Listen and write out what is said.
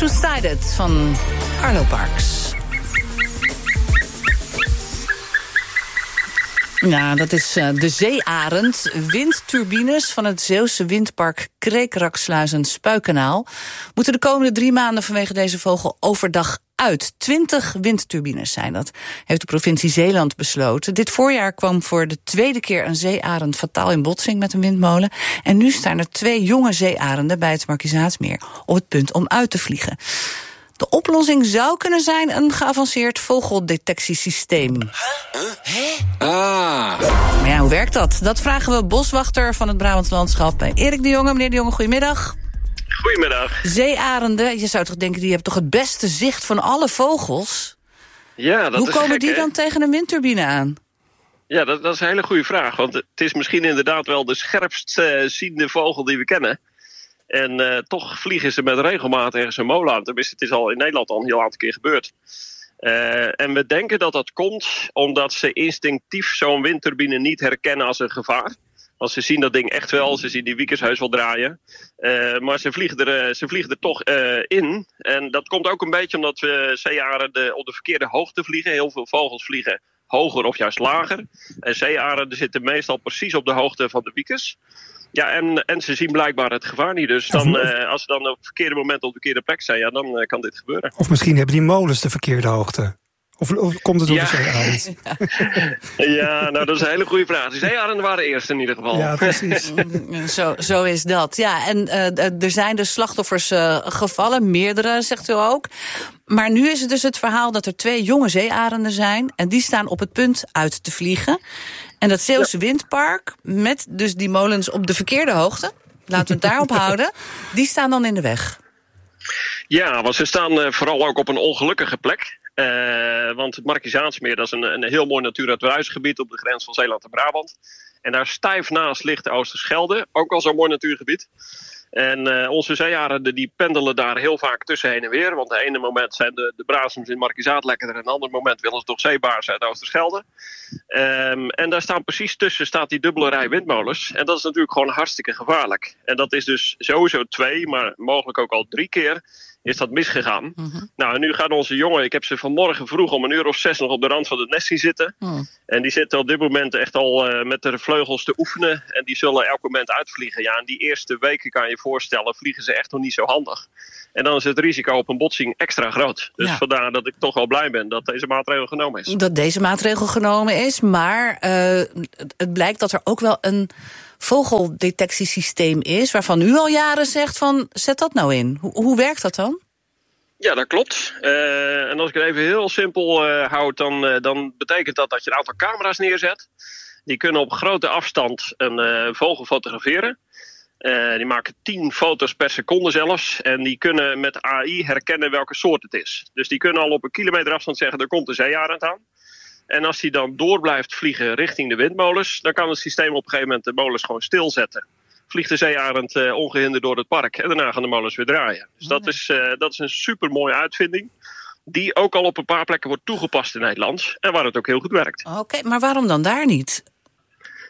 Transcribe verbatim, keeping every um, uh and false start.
Two-Sided van Arlo Parks. Ja, dat is uh, de zeearend. Windturbines van het Zeeuwse windpark Kreekraksluizen-Spuikanaal moeten de komende drie maanden vanwege deze vogel overdag uit. Twintig windturbines zijn dat, heeft de provincie Zeeland besloten. Dit voorjaar kwam voor de tweede keer een zeearend fataal in botsing met een windmolen. En nu staan er twee jonge zeearenden bij het Markiezaansmeer op het punt om uit te vliegen. De oplossing zou kunnen zijn een geavanceerd vogeldetectiesysteem. Huh? Huh? Ah. Maar ja, hoe werkt dat? Dat vragen we boswachter van het Brabants Landschap bij Erik de Jonge. Meneer de Jonge, goedemiddag. Goedemiddag. Zeearenden, je zou toch denken, die hebben toch het beste zicht van alle vogels? Ja, dat Hoe is komen gek, die hè? dan tegen een windturbine aan? Ja, dat, dat is een hele goede vraag. Want het is misschien inderdaad wel de scherpst uh, ziende vogel die we kennen. En uh, toch vliegen ze met regelmaat ergens een molen aan. Tenminste, het is al in Nederland al een heel aantal keer gebeurd. Uh, en we denken dat dat komt omdat ze instinctief zo'n windturbine niet herkennen als een gevaar. Want ze zien dat ding echt wel, ze zien die wiekers heus wel draaien. Uh, maar ze vliegen, er, uh, ze vliegen er toch uh, in. En dat komt ook een beetje omdat we zeearenden op de verkeerde hoogte vliegen. Heel veel vogels vliegen hoger of juist lager. En zeearenden zitten meestal precies op de hoogte van de wiekers. Ja, en, en ze zien blijkbaar het gevaar niet. Dus dan, uh, als ze dan op het verkeerde moment op de verkeerde plek zijn, ja, dan uh, kan dit gebeuren. Of misschien hebben die molens de verkeerde hoogte. Of, of komt het door ja. de zeearend? Ja, nou dat is een hele goede vraag. De zeearenden waren eerst in ieder geval. Ja, precies. zo, zo is dat. Ja, en uh, er zijn dus slachtoffers uh, gevallen, meerdere, zegt u ook. Maar nu is het dus het verhaal dat er twee jonge zeearenden zijn en die staan op het punt uit te vliegen. En dat Zeeuwse ja. windpark, met dus die molens op de verkeerde hoogte, laten we het daarop houden, die staan dan in de weg. Ja, want ze staan uh, vooral ook op een ongelukkige plek. Uh, want het Markiezaansmeer, dat is een, een heel mooi Natura tweeduizend gebied op de grens van Zeeland en Brabant. En daar stijf naast ligt de Oosterschelde, ook al zo'n mooi natuurgebied. En uh, onze zeearenden die pendelen daar heel vaak tussen heen en weer. Want het ene moment zijn de, de brazems in Markiezaat lekkerder, en het andere moment willen ze toch zeebaars uit de Oosterschelde. Um, en daar staan precies tussen staat die dubbele rij windmolens. En dat is natuurlijk gewoon hartstikke gevaarlijk. En dat is dus sowieso twee, maar mogelijk ook al drie keer is dat misgegaan. Mm-hmm. Nou, en nu gaan onze jongen, ik heb ze vanmorgen vroeg om een uur of zes nog op de rand van het nest zien zitten. Mm. En die zitten op dit moment echt al uh, met de vleugels te oefenen. En die zullen elk moment uitvliegen. Ja, en die eerste weken kan je voorstellen, vliegen ze echt nog niet zo handig. En dan is het risico op een botsing extra groot. Dus ja. vandaar dat ik toch wel blij ben dat deze maatregel genomen is. Dat deze maatregel genomen is, maar uh, het blijkt dat er ook wel een vogeldetectiesysteem is, waarvan u al jaren zegt van, zet dat nou in. Hoe, hoe werkt dat dan? Ja, dat klopt. Uh, en als ik het even heel simpel uh, houd, dan, uh, dan betekent dat dat je een aantal camera's neerzet. Die kunnen op grote afstand een uh, vogel fotograferen. Uh, die maken tien foto's per seconde zelfs. En die kunnen met A I herkennen welke soort het is. Dus die kunnen al op een kilometer afstand zeggen, er komt een zeearend aan. En als die dan door blijft vliegen richting de windmolens, dan kan het systeem op een gegeven moment de molens gewoon stilzetten. Vliegt de zeearend uh, ongehinderd door het park en daarna gaan de molens weer draaien. Dus dat is, uh, dat is een supermooie uitvinding, die ook al op een paar plekken wordt toegepast in Nederland en waar het ook heel goed werkt. Oké, okay, maar waarom dan daar niet?